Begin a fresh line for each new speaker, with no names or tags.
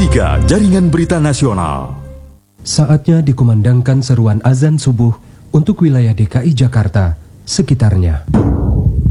103 Jaringan Berita Nasional.
Saatnya dikumandangkan seruan azan subuh untuk wilayah DKI Jakarta sekitarnya.